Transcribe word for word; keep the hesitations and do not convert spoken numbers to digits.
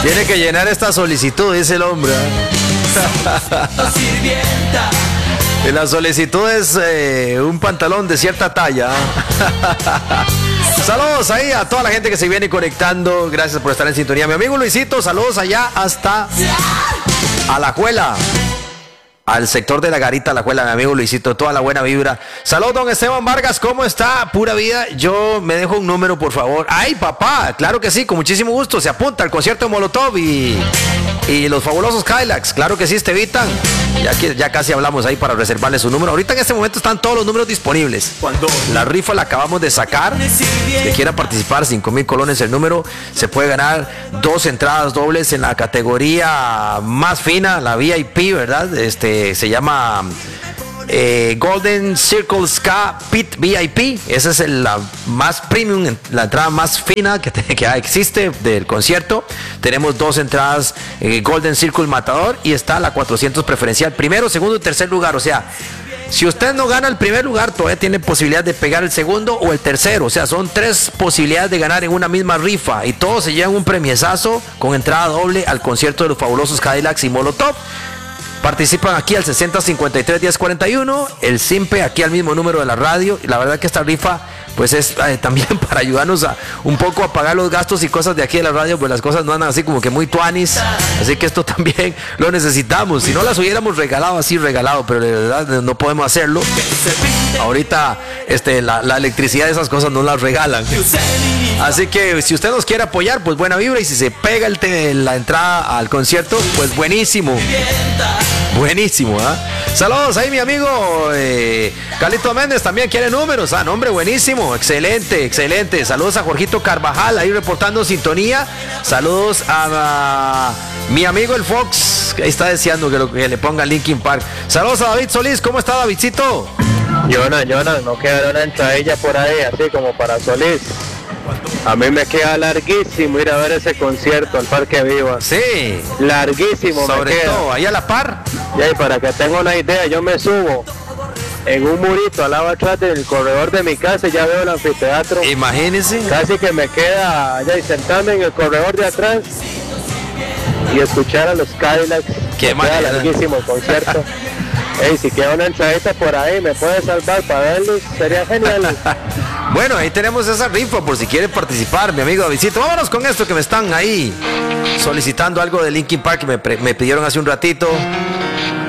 Tiene que llenar esta solicitud, dice el hombre. En la solicitud es eh, un pantalón de cierta talla. Saludos ahí a toda la gente que se viene conectando. Gracias por estar en sintonía. Mi amigo Luisito, saludos allá hasta Alajuela, al sector de la Garita, Alajuela, mi amigo Luisito, toda la buena vibra. Saludos, don Esteban Vargas, ¿cómo está? Pura vida. Yo me dejo un número, por favor. Ay, papá, claro que sí, con muchísimo gusto. Se apunta al concierto de Molotov y, y los fabulosos Cadillacs. Claro que sí, Estevitan. Ya, que, ya casi hablamos ahí para reservarle su número. Ahorita en este momento están todos los números disponibles. La rifa la acabamos de sacar. Que quiera participar, cinco mil colones el número. Se puede ganar dos entradas dobles en la categoría más fina, la V I P, ¿verdad? Este se llama eh, Golden Circle Ska Pit V I P. Esa es el, la más premium, la entrada más fina que, que existe del concierto. Tenemos dos entradas eh, Golden Circle Matador y está la cuatrocientos preferencial, primero, segundo y tercer lugar. O sea, si usted no gana el primer lugar, todavía tiene posibilidad de pegar el segundo o el tercero. O sea, son tres posibilidades de ganar en una misma rifa. Y todos se llevan un premiezazo con entrada doble al concierto de los fabulosos Cadillacs y Molotov. Participan aquí al sesenta cincuenta y tres diez cuarenta y uno, el Simpe aquí al mismo número de la radio. Y la verdad que esta rifa pues es eh, también para ayudarnos a un poco a pagar los gastos y cosas de aquí de la radio, pues las cosas no andan así como que muy tuanis, así que esto también lo necesitamos. Si no las hubiéramos regalado así, regalado, pero de verdad no podemos hacerlo. Ahorita este, la, la electricidad de esas cosas no las regalan. Así que si usted nos quiere apoyar, pues buena vibra, y si se pega el te, la entrada al concierto, pues buenísimo. Buenísimo, ¿ah? ¿eh? Saludos ahí mi amigo eh, Carlito Méndez, también quiere números. Ah, nombre buenísimo, excelente, excelente. Saludos a Jorgito Carvajal ahí reportando sintonía. Saludos a, a mi amigo el Fox, que ahí está deseando que, lo, que le ponga Linkin Park. Saludos a David Solís, ¿cómo está Davidcito? Jonas, Jonas, no queda una entradilla por ahí, así como para Solís. A mí me queda larguísimo ir a ver ese concierto al Parque Viva. Sí. Larguísimo. Sobre me queda. todo, ahí a la par. Y ahí, para que tenga una idea, yo me subo en un murito al lado atrás del corredor de mi casa y ya veo el anfiteatro. Imagínense. Casi que me queda allá y sentarme en el corredor de atrás y escuchar a los Cadillacs. Qué me queda larguísimo el concierto. Ey, si queda una entradita por ahí, me puede salvar para verlos, sería genial. Bueno, ahí tenemos esa rifa por si quiere participar, mi amigo Davidcito. Vámonos con esto que me están ahí solicitando algo de Linkin Park que me, me pidieron hace un ratito.